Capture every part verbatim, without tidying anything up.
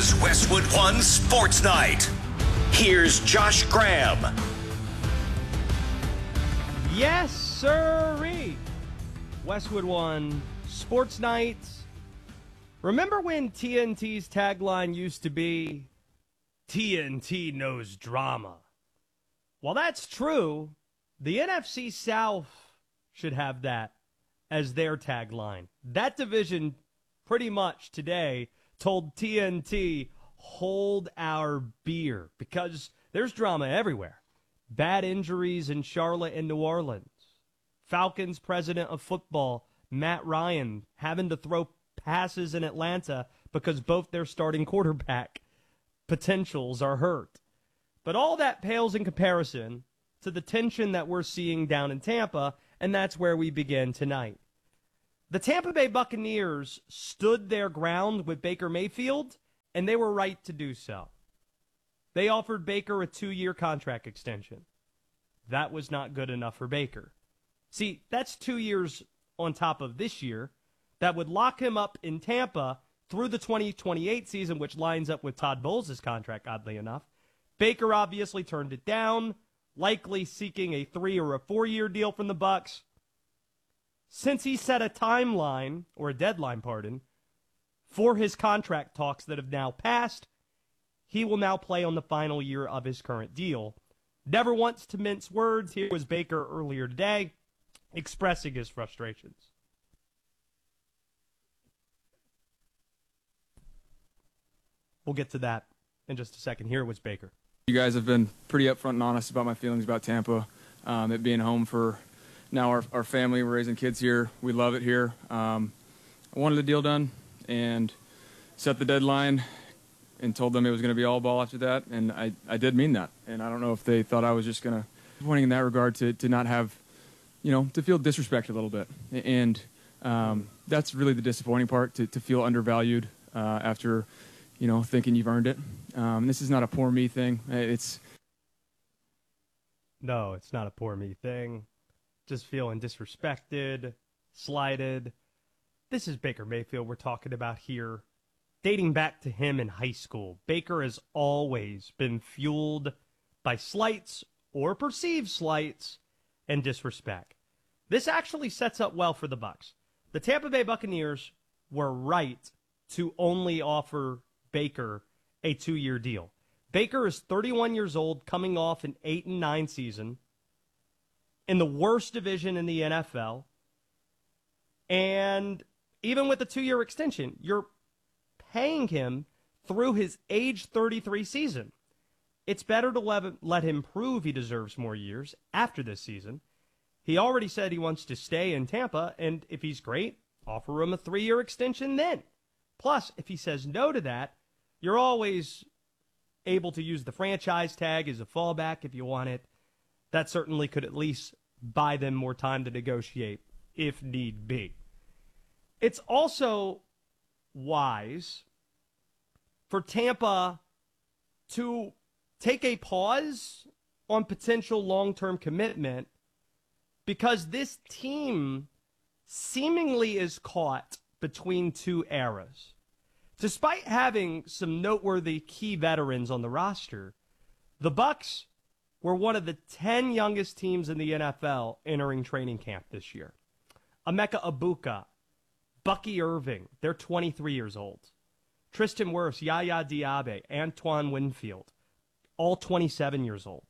is Westwood One Sports Night. Here's Josh Graham. Yes, sirree. Westwood One Sports Night. Remember when T N T's tagline used to be, T N T knows drama? Well, that's true. The N F C South should have that as their tagline. That division pretty much today told T N T, hold our beer, because there's drama everywhere. Bad injuries in Charlotte and New Orleans. Falcons president of football, Matt Ryan, having to throw passes in Atlanta because both their starting quarterback potentials are hurt. But all that pales in comparison to the tension that we're seeing down in Tampa, and that's where we begin tonight. The Tampa Bay Buccaneers stood their ground with Baker Mayfield, and they were right to do so. They offered Baker a two-year contract extension. That was not good enough for Baker. See, that's two years on top of this year that would lock him up in Tampa through the twenty twenty-eight season, which lines up with Todd Bowles' contract, oddly enough. Baker obviously turned it down, likely seeking a three- or a four-year deal from the Bucs. Since he set a timeline, or a deadline, pardon, for his contract talks that have now passed, he will now play on the final year of his current deal. Never wants to mince words. Here was Baker earlier today expressing his frustrations. We'll get to that in just a second. Here was Baker. You guys have been pretty upfront and honest about my feelings about Tampa, um, it being home for now our, our family. We're raising kids here. We love it here. Um, I wanted the deal done and set the deadline and told them it was going to be all ball after that, and I, I did mean that. And I don't know if they thought I was just going to, pointing in that regard, to, to not have, you know, to feel disrespected a little bit. And um, that's really the disappointing part, to, to feel undervalued uh, after, you know, thinking you've earned it. Um, this is not a poor me thing. It's No, it's not a poor me thing. Just feeling disrespected, slighted. This is Baker Mayfield we're talking about here. Dating back to him in high school, Baker has always been fueled by slights or perceived slights and disrespect. This actually sets up well for the Bucs. The Tampa Bay Buccaneers were right to only offer Baker a two-year deal. Baker is thirty-one years old, coming off an eight and nine season in the worst division in the N F L. And even with a two-year extension, you're paying him through his age thirty-three season. It's better to let, let him prove he deserves more years after this season. He already said he wants to stay in Tampa, and if he's great, offer him a three-year extension then. Plus, if he says no to that, you're always able to use the franchise tag as a fallback if you want it. That certainly could at least buy them more time to negotiate if need be. It's also wise for Tampa to take a pause on potential long-term commitment, because this team seemingly is caught between two eras. Despite having some noteworthy key veterans on the roster, the Bucs were one of the ten youngest teams in the N F L entering training camp this year. Emeka Egbuka, Bucky Irving, they're twenty-three years old. Tristan Wirfs, Yaya Diaby, Antoine Winfield, all twenty-seven years old.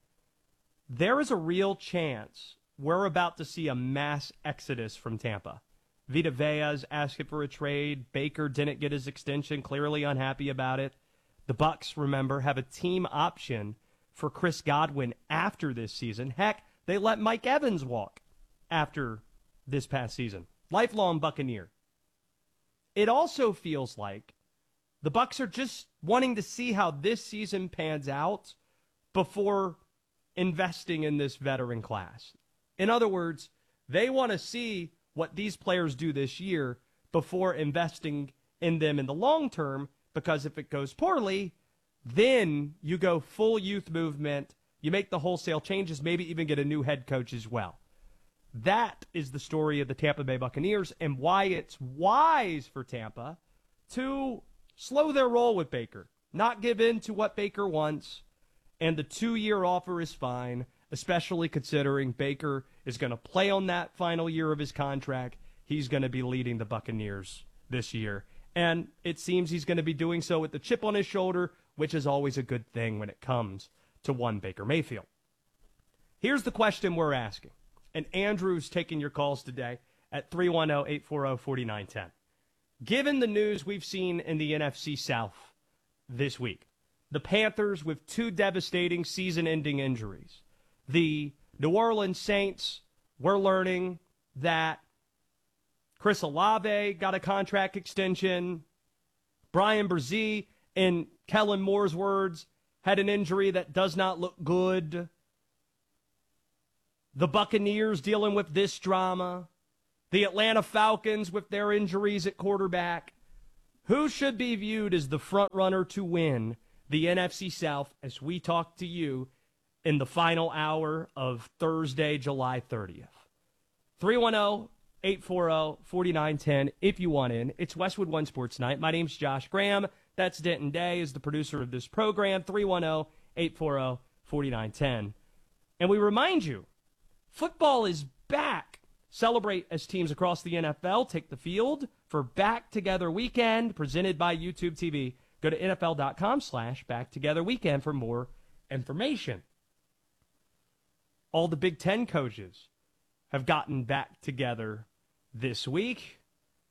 There is a real chance we're about to see a mass exodus from Tampa. Vita Vea's asking for a trade. Baker didn't get his extension, clearly unhappy about it. The Bucs, remember, have a team option for Chris Godwin after this season. Heck, they let Mike Evans walk after this past season. Lifelong Buccaneer. It also feels like the Bucs are just wanting to see how this season pans out before investing in this veteran class. In other words, they want to see what these players do this year before investing in them in the long term, because if it goes poorly, then you go full youth movement, you make the wholesale changes, maybe even get a new head coach as well. That is the story of the Tampa Bay Buccaneers, and why it's wise for Tampa to slow their roll with Baker, not give in to what Baker wants, and the two-year offer is fine, especially considering Baker is going to play on that final year of his contract. He's going to be leading the Buccaneers this year, and it seems he's going to be doing so with the chip on his shoulder, which is always a good thing when it comes to one Baker Mayfield. Here's the question we're asking, and Andrew's taking your calls today at three one zero, eight four zero, four nine one zero. Given the news we've seen in the N F C South this week, the Panthers with two devastating season-ending injuries, the New Orleans Saints, we're learning that Chris Olave got a contract extension, Brian Brzee, in Kellen Moore's words, had an injury that does not look good. The Buccaneers dealing with this drama. The Atlanta Falcons with their injuries at quarterback. Who should be viewed as the front runner to win the N F C South as we talk to you in the final hour of Thursday, July thirtieth? three one zero, eight four zero, four nine one zero if you want in. It's Westwood One Sports Night. My name's Josh Graham. That's Denton Day, is the producer of this program. three one zero, eight four zero, four nine one zero. And we remind you, football is back. Celebrate as teams across the N F L take the field for Back Together Weekend, presented by YouTube T V. Go to N F L dot com slash Back Together Weekend for more information. All the Big Ten coaches have gotten back together this week.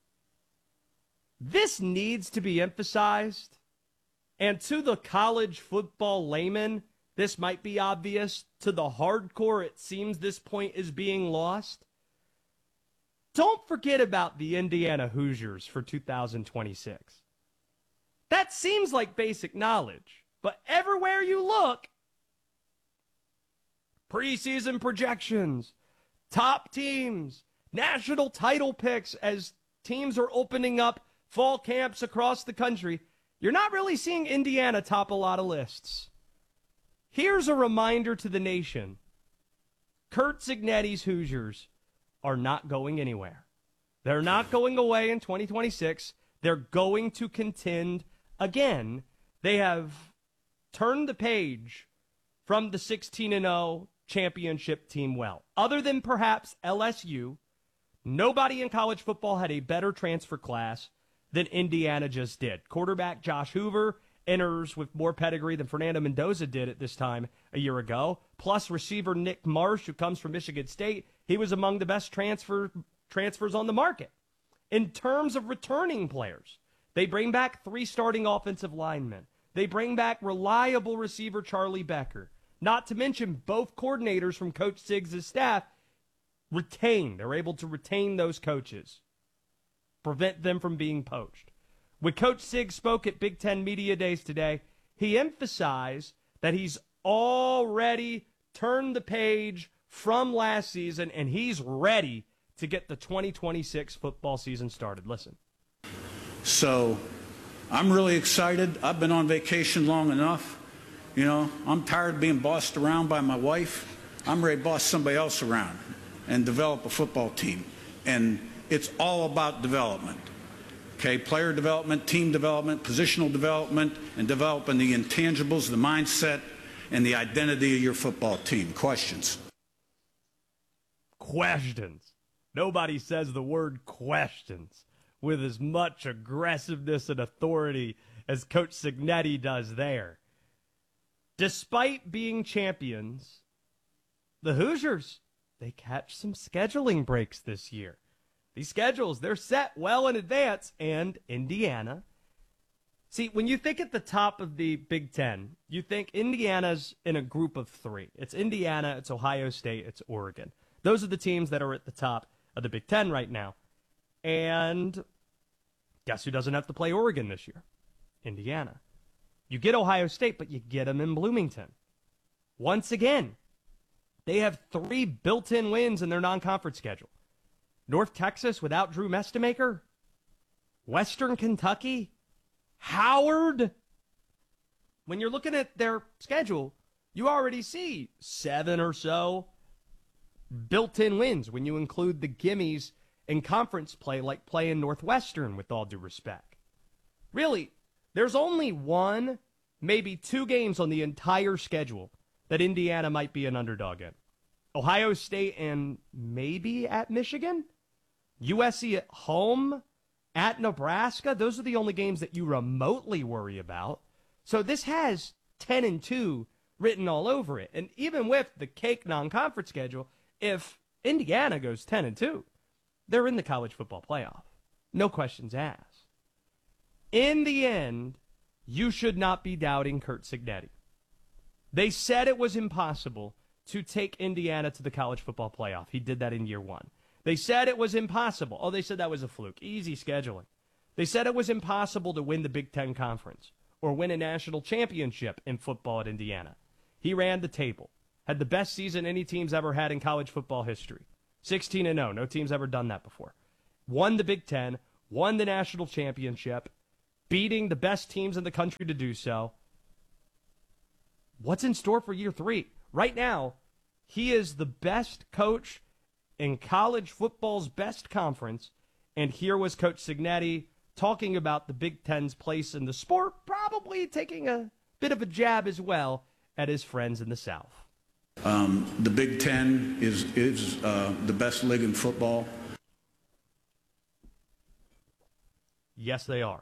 This needs to be emphasized. And to the college football layman, this might be obvious. To the hardcore, it seems this point is being lost. Don't forget about the Indiana Hoosiers for two thousand twenty-six. That seems like basic knowledge, but everywhere you look, preseason projections, top teams, national title picks as teams are opening up fall camps across the country, you're not really seeing Indiana top a lot of lists. Here's a reminder to the nation. Curt Cignetti's Hoosiers are not going anywhere. They're not going away in twenty twenty-six. They're going to contend again. They have turned the page from the sixteen and oh championship team well. Other than perhaps L S U, nobody in college football had a better transfer class than Indiana just did. Quarterback Josh Hoover enters with more pedigree than Fernando Mendoza did at this time a year ago. Plus receiver Nick Marsh, who comes from Michigan State. He was among the best transfer transfers on the market. In terms of returning players, they bring back three starting offensive linemen. They bring back reliable receiver Charlie Becker. Not to mention both coordinators from Coach Siggs' staff retain. They're able to retain those coaches, prevent them from being poached. When Coach Siggs spoke at Big Ten Media Days today, he emphasized that he's already turned the page from last season, and he's ready to get the twenty twenty-six football season started. Listen. So I'm really excited. I've been on vacation long enough. You know, I'm tired of being bossed around by my wife. I'm ready to boss somebody else around and develop a football team. And it's all about development. Okay, player development, team development, positional development, and developing the intangibles, the mindset, and the identity of your football team. Questions? Questions. Nobody says the word questions with as much aggressiveness and authority as Coach Cignetti does there. Despite being champions, the Hoosiers, they catch some scheduling breaks this year. These schedules, they're set well in advance, and Indiana. See, when you think at the top of the Big Ten, you think Indiana's in a group of three. It's Indiana, it's Ohio State, it's Oregon. Those are the teams that are at the top of the Big Ten right now. And guess who doesn't have to play Oregon this year? Indiana. You get Ohio State, but you get them in Bloomington. Once again, they have three built-in wins in their non-conference schedule. North Texas without Drew Mestemaker, Western Kentucky, Howard. When you're looking at their schedule, you already see seven or so built-in wins when you include the gimmies in conference play, like playing Northwestern, with all due respect. Really, There's only one, maybe two games on the entire schedule that Indiana might be an underdog in. Ohio State and maybe at Michigan. U S C at home, at Nebraska. Those are the only games that you remotely worry about. So this has ten and two written all over it. And even with the cake non-conference schedule, if Indiana goes ten and two, they're in the college football playoff. No questions asked. In the end, you should not be doubting Curt Cignetti. They said it was impossible to take Indiana to the college football playoff. He did that in year one. They said it was impossible. Oh, they said that was a fluke. Easy scheduling. They said it was impossible to win the Big Ten Conference or win a national championship in football at Indiana. He ran the table. Had the best season any team's ever had in college football history. sixteen and oh. No team's ever done that before. Won the Big Ten, won the national championship, beating the best teams in the country to do so. What's in store for year three? Right now, he is the best coach in college football's best conference, and here was Coach Cignetti talking about the Big Ten's place in the sport, probably taking a bit of a jab as well at his friends in the South. Um, the Big Ten is, is uh, the best league in football. Yes, they are.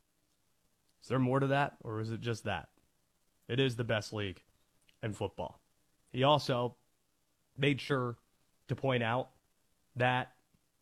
Is there more to that, or is it just that? It is the best league in football. He also made sure to point out that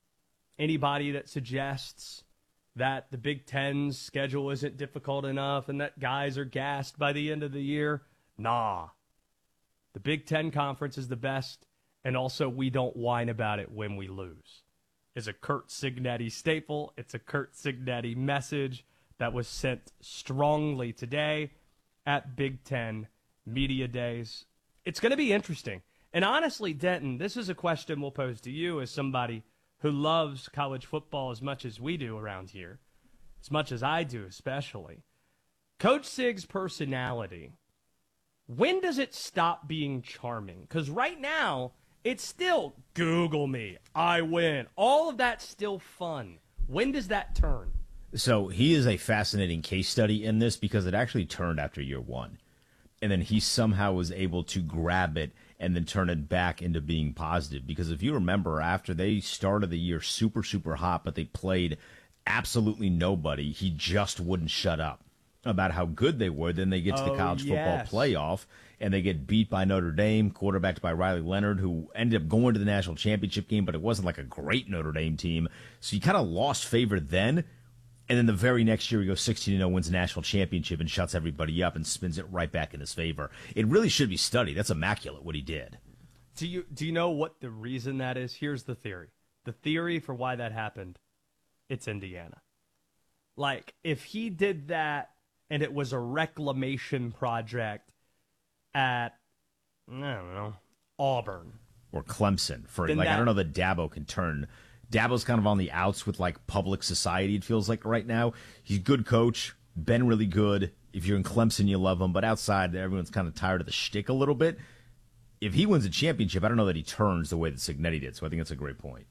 anybody that suggests that the Big Ten's schedule isn't difficult enough and that guys are gassed by the end of the year, nah. The Big Ten Conference is the best, and also we don't whine about it when we lose. It's a Curt Cignetti staple. It's a Curt Cignetti message that was sent strongly today at Big Ten Media Days. It's going to be interesting. And honestly, Denton, this is a question we'll pose to you as somebody who loves college football as much as we do around here, as much as I do especially. Coach Sig's personality, when does it stop being charming? Because right now, it's still Google me, I win. All of that's still fun. When does that turn? So he is a fascinating case study in this because it actually turned after year one. And then he somehow was able to grab it and then turn it back into being positive. Because if you remember, after they started the year super, super hot, but they played absolutely nobody, he just wouldn't shut up about how good they were. Then they get to the Oh, college yes. football playoff, and they get beat by Notre Dame, quarterbacked by Riley Leonard, who ended up going to the national championship game, but it wasn't like a great Notre Dame team. So you kind of lost favor then. And then the very next year, he goes sixteen and oh, wins the national championship, and shuts everybody up and spins it right back in his favor. It really should be studied. That's immaculate what he did. Do you do you know what the reason that is? Here's the theory. The theory for why that happened, it's Indiana. Like, if he did that and it was a reclamation project at, I don't know, Auburn. Or Clemson. For Then like, that- I don't know that Dabo can turn. Dabo's kind of on the outs with, like, public society, it feels like right now. He's a good coach, been really good. If you're in Clemson, you love him. But outside, everyone's kind of tired of the shtick a little bit. If he wins a championship, I don't know that he turns the way that Cignetti did. So I think that's a great point.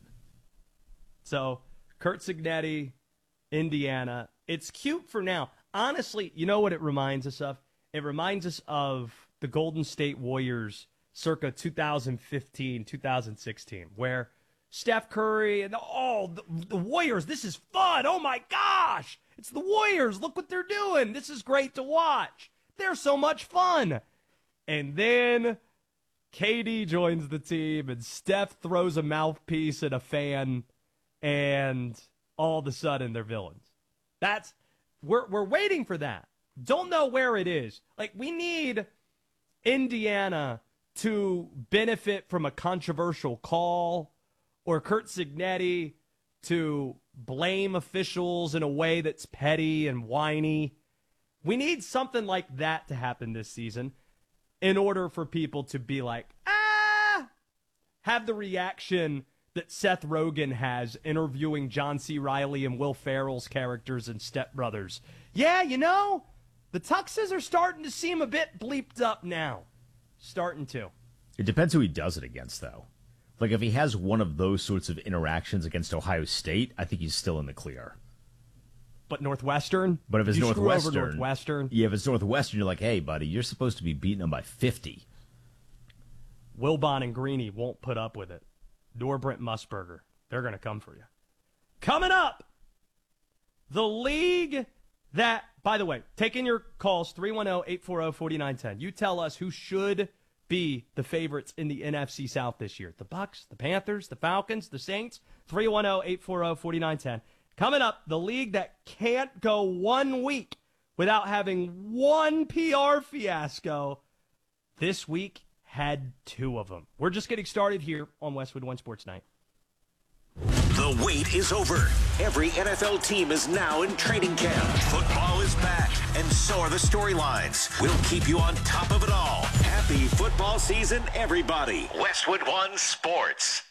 So, Curt Cignetti, Indiana. It's cute for now. Honestly, you know what it reminds us of? It reminds us of the Golden State Warriors circa two thousand fifteen, two thousand sixteen, where Steph Curry and oh, the, the Warriors, this is fun. Oh my gosh, it's the Warriors. Look what they're doing. This is great to watch. They're so much fun. And then K D joins the team, and Steph throws a mouthpiece at a fan, and all of a sudden they're villains. That's we're we're waiting for that. Don't know where it is. Like, we need Indiana to benefit from a controversial call, or Curt Cignetti to blame officials in a way that's petty and whiny. We need something like that to happen this season in order for people to be like, ah, have the reaction that Seth Rogen has interviewing John C. Reilly and Will Ferrell's characters in Step Brothers. Yeah, you know, the tuxes are starting to seem a bit bleeped up now. Starting to. It depends who he does it against, though. Like, if he has one of those sorts of interactions against Ohio State, I think he's still in the clear. But Northwestern? But if it's you Northwestern, screw over Northwestern, yeah, if it's Northwestern, you're like, hey, buddy, you're supposed to be beating them by fifty. Wilbon and Greeny won't put up with it. Nor Brent Musburger. They're going to come for you. Coming up, the league that, by the way, taking your calls, three one zero, eight four zero, four nine one zero. You tell us who should be the favorites in the N F C South this year. The Bucks, the Panthers, the Falcons, the Saints. three one zero, eight four zero, four nine one zero. Coming up, the league that can't go one week without having one P R fiasco. This week had two of them. We're just getting started here on Westwood One Sports Night. The wait is over. Every N F L team is now in training camp. Football is back, and so are the storylines. We'll keep you on top of it all. Happy football season, everybody. Westwood One Sports.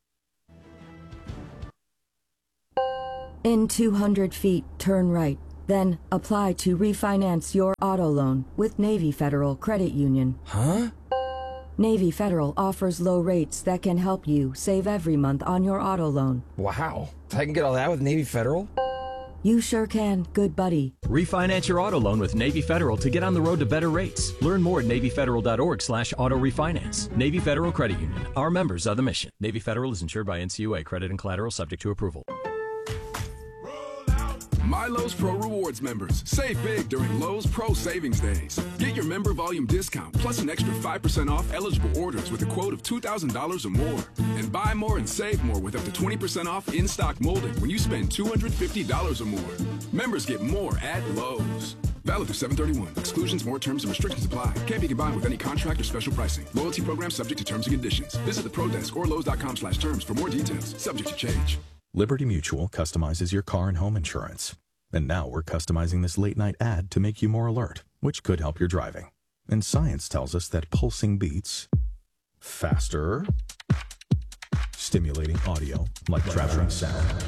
In two hundred feet, turn right. Then apply to refinance your auto loan with Navy Federal Credit Union. Huh? Navy Federal offers low rates that can help you save every month on your auto loan. Wow. I can get all that with Navy Federal? You sure can, good buddy. Refinance your auto loan with Navy Federal to get on the road to better rates. Learn more at NavyFederal.org slash auto refinance. Navy Federal Credit Union. Our members are the mission. Navy Federal is insured by N C U A. Credit and collateral subject to approval. My Lowe's Pro Rewards members, save big during Lowe's Pro Savings Days. Get your member volume discount plus an extra five percent off eligible orders with a quote of two thousand dollars or more. And buy more and save more with up to twenty percent off in-stock molding when you spend two hundred fifty dollars or more. Members get more at Lowe's. Valid through seven thirty-one. Exclusions, more terms, and restrictions apply. Can't be combined with any contract or special pricing. Loyalty program subject to terms and conditions. Visit the Pro Desk or Lowe's.com slash terms for more details. Subject to change. Liberty Mutual customizes your car and home insurance. And now we're customizing this late-night ad to make you more alert, which could help your driving. And science tells us that pulsing beats faster, stimulating audio like traveling sound,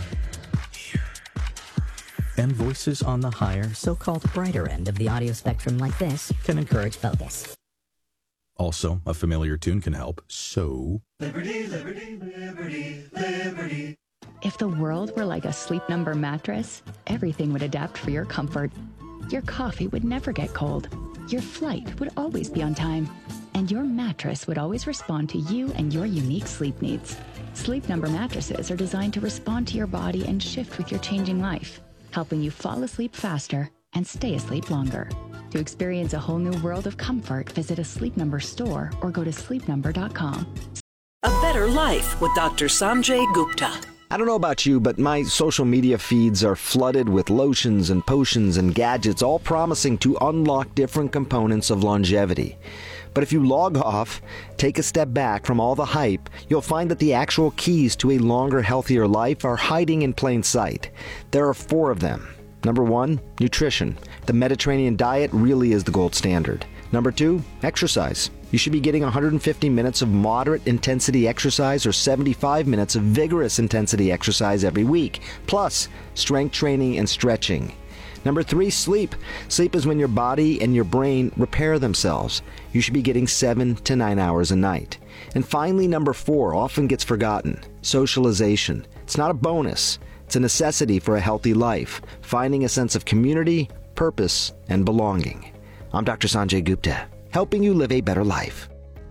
and voices on the higher, so-called brighter end of the audio spectrum like this can encourage focus. Also, a familiar tune can help, so... Liberty, liberty, liberty, liberty. If the world were like a Sleep Number mattress, everything would adapt for your comfort. Your coffee would never get cold. Your flight would always be on time. And your mattress would always respond to you and your unique sleep needs. Sleep Number mattresses are designed to respond to your body and shift with your changing life, helping you fall asleep faster and stay asleep longer. To experience a whole new world of comfort, visit a Sleep Number store or go to sleep number dot com. A better life with Doctor Sanjay Gupta. I don't know about you, but my social media feeds are flooded with lotions and potions and gadgets, all promising to unlock different components of longevity. But if you log off, take a step back from all the hype, you'll find that the actual keys to a longer, healthier life are hiding in plain sight. There are four of them. Number one, nutrition. The Mediterranean diet really is the gold standard. Number two, exercise. You should be getting one hundred fifty minutes of moderate intensity exercise or seventy-five minutes of vigorous intensity exercise every week, plus strength training and stretching. Number three, sleep. Sleep is when your body and your brain repair themselves. You should be getting seven to nine hours a night. And finally, number four, often gets forgotten, socialization. It's not a bonus. It's a necessity for a healthy life, finding a sense of community, purpose, and belonging. I'm Doctor Sanjay Gupta, helping you live a better life.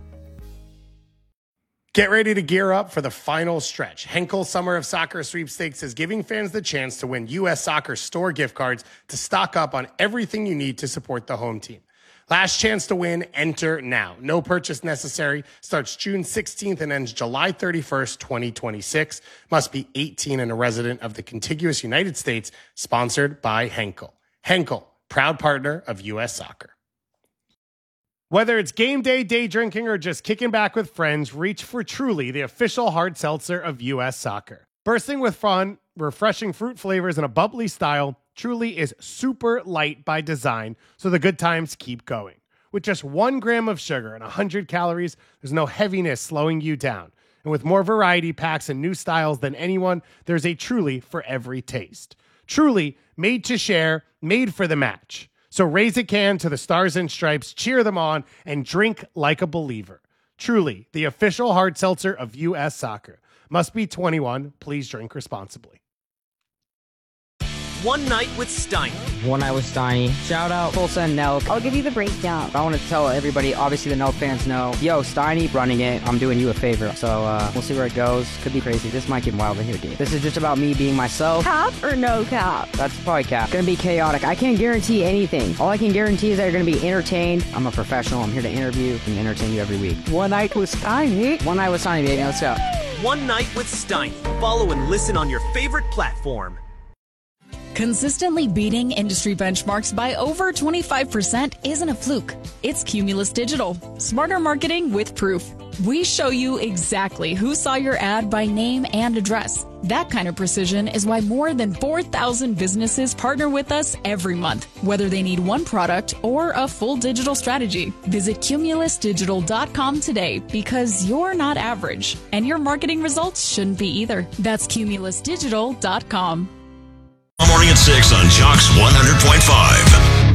Get ready to gear up for the final stretch. Henkel Summer of Soccer Sweepstakes is giving fans the chance to win U S Soccer store gift cards to stock up on everything you need to support the home team. Last chance to win, enter now. No purchase necessary. Starts June sixteenth and ends July thirty-first, twenty twenty-six. Must be eighteen and a resident of the contiguous United States. Sponsored by Henkel. Henkel, proud partner of U S Soccer. Whether it's game day, day drinking, or just kicking back with friends, reach for Truly, the official hard seltzer of U S Soccer. Bursting with fun, refreshing fruit flavors, and a bubbly style, Truly is super light by design, so the good times keep going. With just one gram of sugar and one hundred calories, there's no heaviness slowing you down. And with more variety packs and new styles than anyone, there's a Truly for every taste. Truly, made to share, made for the match. So raise a can to the Stars and Stripes, cheer them on, and drink like a believer. Truly, the official hard seltzer of U S Soccer. Must be twenty-one. Please drink responsibly. One Night with Steiny. One Night with Steiny. Shout out Full Send Nelk. I'll give you the breakdown. I want to tell everybody, obviously the Nelk fans know, yo, Steiny running it, I'm doing you a favor. So uh, we'll see where it goes. Could be crazy. This might get wild in here, dude. This is just about me being myself. Cap or no cap? That's probably cap. Gonna be chaotic. I can't guarantee anything. All I can guarantee is that you're gonna be entertained. I'm a professional. I'm here to interview and entertain you every week. One Night with Steiny. One Night with Steiny, baby. Let's go. One Night with Steiny. Follow and listen on your favorite platform. Consistently beating industry benchmarks by over twenty-five percent isn't a fluke. It's Cumulus Digital. Smarter marketing with proof. We show you exactly who saw your ad by name and address. That kind of precision is why more than four thousand businesses partner with us every month, whether they need one product or a full digital strategy. Visit cumulus digital dot com today because you're not average, and your marketing results shouldn't be either. That's cumulus digital dot com. Morning at six on Jocks one hundred point five.